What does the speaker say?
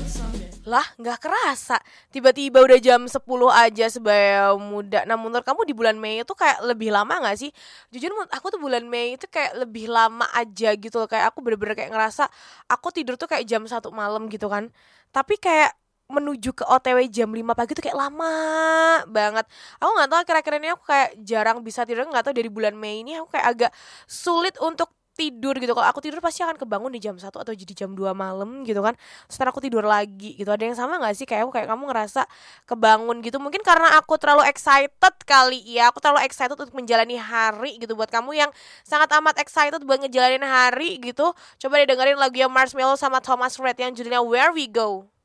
Lah, nggak kerasa. Tiba-tiba udah jam 10 aja sebaya muda. Nah, menurut kamu di bulan Mei itu kayak lebih lama nggak sih? Jujur menurut aku tuh bulan Mei itu kayak lebih lama aja gitu loh. Kayak aku bener-bener kayak ngerasa aku tidur tuh kayak jam 1 malam gitu kan. Tapi kayak menuju ke OTW jam 5 pagi tuh kayak lama banget. Aku nggak tahu akhir-akhir ini aku kayak jarang bisa tidur, nggak tahu dari bulan Mei ini aku kayak agak sulit untuk tidur gitu. Kalau aku tidur pasti akan kebangun di jam 1 atau jadi jam 2 malam gitu kan. Setelah aku tidur lagi gitu. Ada yang sama gak sih kayak aku, kayak kamu ngerasa kebangun gitu? Mungkin karena aku terlalu excited kali ya. Aku terlalu excited untuk menjalani hari gitu. Buat kamu yang sangat amat excited buat ngejalanin hari gitu, coba deh dengerin lagu yang Marshmello sama Thomas Red yang judulnya Where We Go.